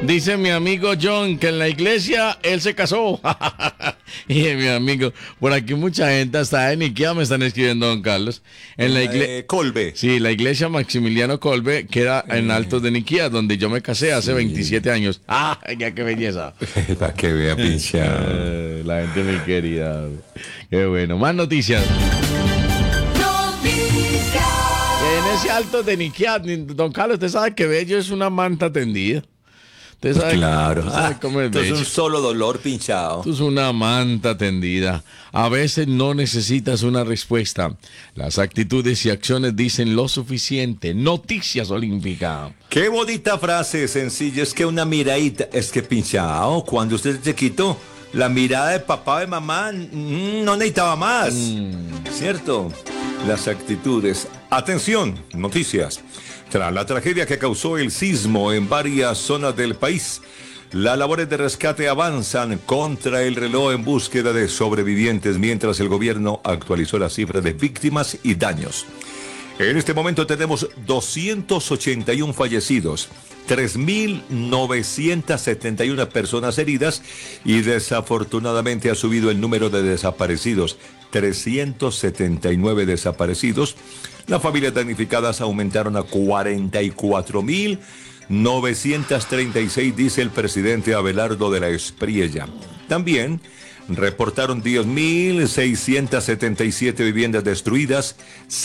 Dice mi amigo John que en la iglesia él se casó. Y mi amigo, por aquí mucha gente hasta en Ikea me están escribiendo, don Carlos. En la iglesia Colbe. Sí, la iglesia Maximiliano Colbe queda en Altos de Niquía, donde yo me casé hace 27 años. ¡Ah! Ya qué belleza. Para que vea, pincha. La gente muy querida. Qué bueno. Más noticias. En ese Altos de Niquía, don Carlos, usted sabe que bello es una manta tendida. Usted sabe, Claro. usted sabe cómo es Entonces bello. un solo dolor pinchado. Esto es una manta tendida. A veces no necesitas una respuesta. Las actitudes y acciones dicen lo suficiente. Noticias Olímpica. Qué bonita frase, sencilla. Es que una miradita, es que pinchado, cuando usted se quitó, la mirada de papá o de mamá no necesitaba más. ¿Cierto? Las actitudes. Atención, noticias. Tras la tragedia que causó el sismo en varias zonas del país, las labores de rescate avanzan contra el reloj en búsqueda de sobrevivientes mientras el gobierno actualizó la cifra de víctimas y daños. En este momento tenemos 281 fallecidos, 3.971 personas heridas y desafortunadamente ha subido el número de desaparecidos, 379 desaparecidos. Las familias damnificadas aumentaron a 44.936, dice el presidente Abelardo de la Espriella. También reportaron 10.677 viviendas destruidas,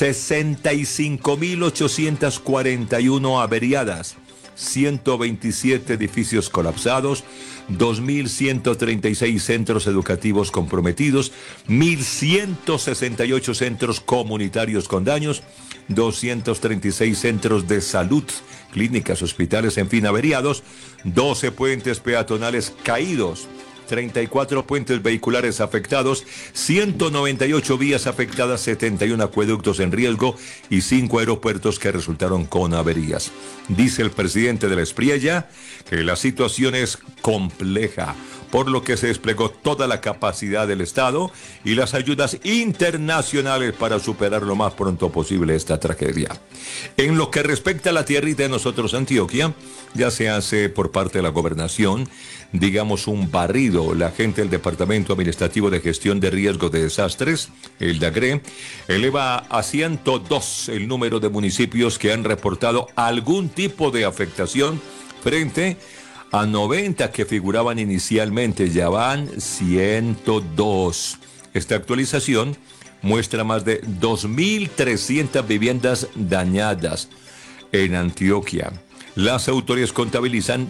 65.841 averiadas, 127 edificios colapsados, 2.136 centros educativos comprometidos, 1.168 centros comunitarios con daños, 236 centros de salud, clínicas, hospitales, en fin, averiados, 12 puentes peatonales caídos, 34 puentes vehiculares afectados, 198 vías afectadas, 71 acueductos en riesgo y 5 aeropuertos que resultaron con averías. Dice el presidente de la Espriella que la situación es compleja, por lo que se desplegó toda la capacidad del Estado y las ayudas internacionales para superar lo más pronto posible esta tragedia. En lo que respecta a la tierrita de nosotros, Antioquia, ya se hace por parte de la gobernación, digamos, un barrido. La gente del Departamento Administrativo de Gestión de Riesgos de Desastres, el DAGRE, eleva a 102 el número de municipios que han reportado algún tipo de afectación frente a 90 que figuraban inicialmente. Ya van 102. Esta actualización muestra más de 2.300 viviendas dañadas en Antioquia. Las autoridades contabilizan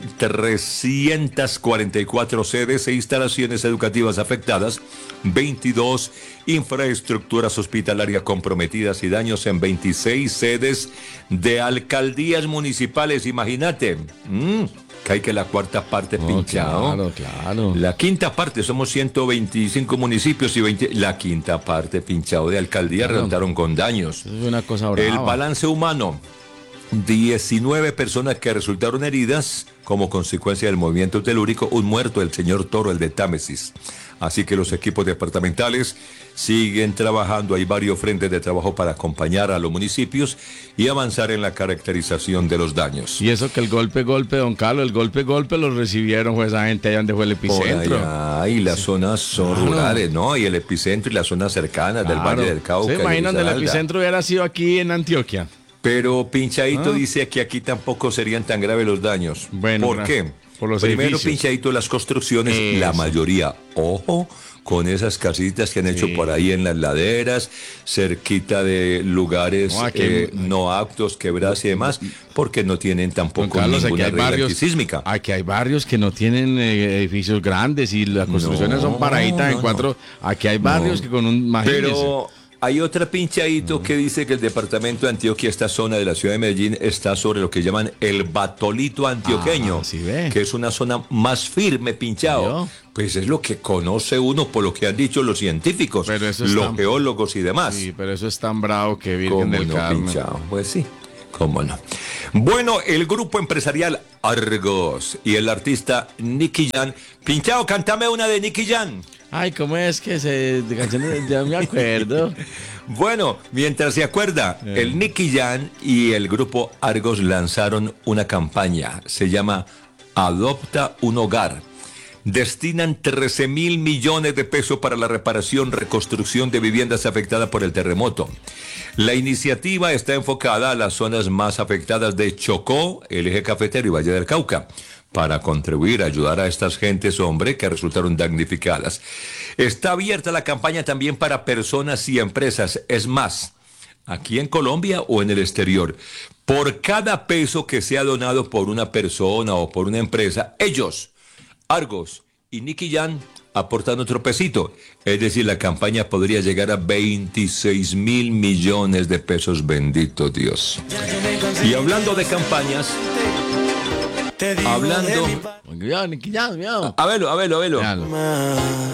344 sedes e instalaciones educativas afectadas, 22 infraestructuras hospitalarias comprometidas y daños en 26 sedes de alcaldías municipales. Imagínate, que hay que la cuarta parte pinchado. Claro. La quinta parte, somos 125 municipios y 20, la quinta parte pinchado de alcaldías resultaron con daños. Es una cosa brava. El balance humano: 19 personas que resultaron heridas como consecuencia del movimiento telúrico, un muerto, el señor Toro, el de Támesis. Así que los equipos departamentales siguen trabajando. Hay varios frentes de trabajo para acompañar a los municipios y avanzar en la caracterización de los daños. Y eso que el golpe, don Carlos, el golpe lo recibieron fue esa gente allá donde fue el epicentro. Por allá, y las zonas son rurales, ¿no? Y el epicentro y las zonas cercanas del Valle del Cauca. ¿Se imaginan del epicentro hubiera sido aquí en Antioquia? Pero Pinchadito dice que aquí tampoco serían tan graves los daños. Bueno, ¿por qué? Por los Primero, edificios. Pinchadito, las construcciones, la mayoría, ojo, con esas casitas que han hecho por ahí en las laderas, cerquita de lugares no aptos, quebradas y demás, porque no tienen tampoco Carlos, ninguna regla antisísmica. Aquí hay barrios que no tienen edificios grandes y las construcciones son paraditas en cuatro. Aquí hay barrios que con un... Imagínense. Pero hay otra Pinchadito que dice que el departamento de Antioquia, esta zona de la ciudad de Medellín, está sobre lo que llaman el batolito antioqueño, ¿sí ve? que es una zona más firme, pinchado. ¿Yo? Pues es lo que conoce uno por lo que han dicho los científicos, Pero eso los geólogos y demás. Sí, pero eso es tan bravo que Virgen ¿Cómo del no, Carmen. pinchado? Pues sí, cómo no. Bueno, el grupo empresarial Argos y el artista Nicky Jam. Pinchado, cántame una de Nicky Jam. Ay, ¿cómo es que se... de canciones? Ya me acuerdo. Bueno, mientras se acuerda, el Nicky Jam y el grupo Argos lanzaron una campaña. Se llama Adopta un hogar. Destinan 13.000 millones de pesos para la reparación, reconstrucción de viviendas afectadas por el terremoto. La iniciativa está enfocada a las zonas más afectadas de Chocó, el Eje Cafetero y Valle del Cauca, para contribuir a ayudar a estas gentes, hombre, que resultaron damnificadas. Está abierta la campaña también para personas y empresas. Es más, aquí en Colombia o en el exterior, por cada peso que sea donado por una persona o por una empresa, ellos, Argos y Nicky Jam, aportan otro pesito. Es decir, la campaña podría llegar a 26.000 millones de pesos, bendito Dios. Y hablando de campañas, hablando... Nicky Jam, A verlo. Véalo.